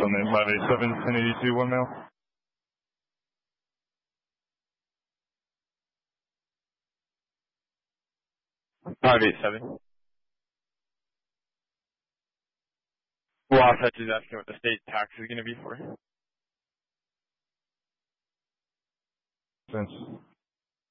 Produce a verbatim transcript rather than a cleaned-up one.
on the five eight seven, ten eighty-two, one mile. five eight seven. Wasatch is asking what the state tax is going to be for. Sense.